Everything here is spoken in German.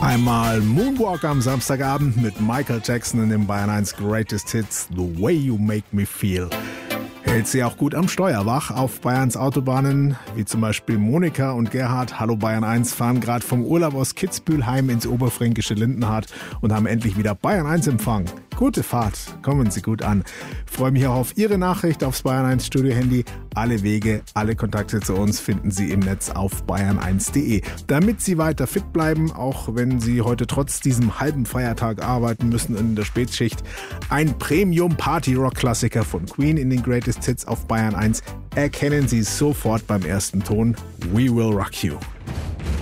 Einmal Moonwalk am Samstagabend mit Michael Jackson in dem Bayern 1 Greatest Hits The Way You Make Me Feel. Hält sie auch gut am Steuer wach auf Bayerns Autobahnen, wie zum Beispiel Monika und Gerhard, hallo Bayern 1, fahren gerade vom Urlaub aus Kitzbühel heim ins oberfränkische Lindenhardt und haben endlich wieder Bayern 1 Empfang. Gute Fahrt, kommen Sie gut an. Freue mich auch auf Ihre Nachricht aufs Bayern 1 Studio-Handy. Alle Wege, alle Kontakte zu uns finden Sie im Netz auf bayern1.de. Damit Sie weiter fit bleiben, auch wenn Sie heute trotz diesem halben Feiertag arbeiten müssen in der Spätschicht, ein Premium-Party-Rock-Klassiker von Queen in den Greatest Hits auf Bayern 1 erkennen Sie sofort beim ersten Ton. We Will Rock You.